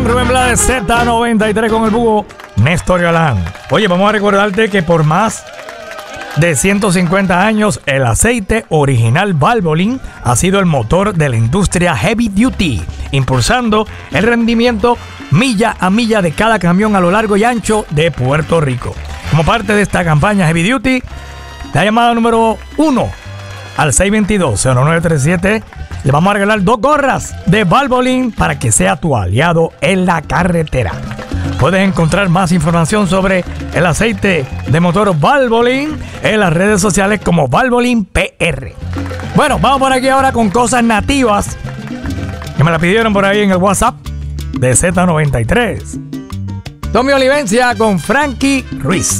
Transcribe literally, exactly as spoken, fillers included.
Rubén Blades, Z noventa y tres con el búho Néstor Galán. Oye, vamos a recordarte que por más de ciento cincuenta años, el aceite original Valvoline ha sido el motor de la industria heavy duty, impulsando el rendimiento milla a milla de cada camión a lo largo y ancho de Puerto Rico. Como parte de esta campaña heavy duty, la llamada número uno al seis dos dos, cero nueve tres siete, le vamos a regalar dos gorras de Valvoline para que sea tu aliado en la carretera. Puedes encontrar más información sobre el aceite de motor Valvoline en las redes sociales como Valvoline P R. Bueno, vamos por aquí ahora con cosas nativas que me la pidieron por ahí en el WhatsApp de Z noventa y tres. Tommy Olivencia con Frankie Ruiz.